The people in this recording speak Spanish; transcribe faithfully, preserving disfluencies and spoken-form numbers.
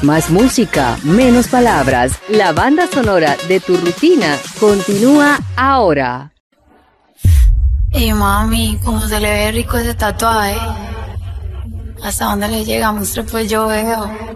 Más música, menos palabras. La banda sonora de tu rutina continúa ahora. Ey, mami, cómo se le ve rico ese tatuaje. ¿Hasta dónde le llega? Muestre, pues yo veo.